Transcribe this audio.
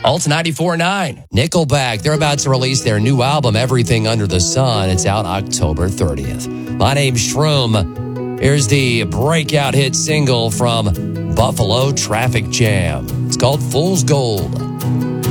Alt 94.9. Nickelback, they're about to release their new album, Everything Under the Sun. It's out October 30th. My name's Shroom. Here's the breakout hit single from Buffalo Traffic Jam. It's called Fool's Gold.